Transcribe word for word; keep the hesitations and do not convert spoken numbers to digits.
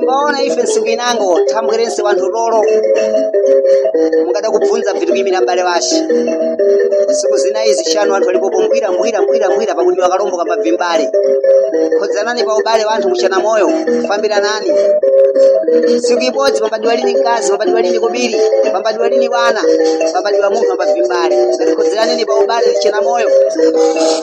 timbaona ife nsiku inango tambwerense wanthu lolo mungada kubvunza vitu kimira mbale washi siku zina izi shanu wanthu alipopo mbwira mbwira mbwira mbwira pakudiwa kalombo kapavimbale khodzanani pa ubale wanthu kuchana moyo kufambira nani siku ibodzi pambadiwa lini mkazi pambadiwa lini kubiri pambadiwa lini wana pambadiwa munthu pavimbale ngati khodzanani pa ubale kuchana moyo